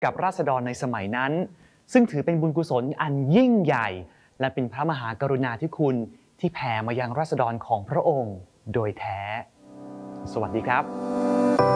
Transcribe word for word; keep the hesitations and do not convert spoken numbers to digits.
กับราษฎรในสมัยนั้นซึ่งถือเป็นบุญกุศลอันยิ่งใหญ่และเป็นพระมหากรุณาธิคุณที่แผ่มายังราษฎรของพระองค์โดยแท้สวัสดีครับ